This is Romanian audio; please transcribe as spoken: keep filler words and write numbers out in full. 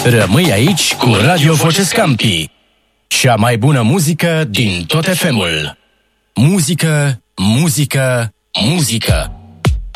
Rămâi aici cu Radio Voce Scampi, cea mai bună muzică din tot F M-ul. Muzică, muzică, muzică.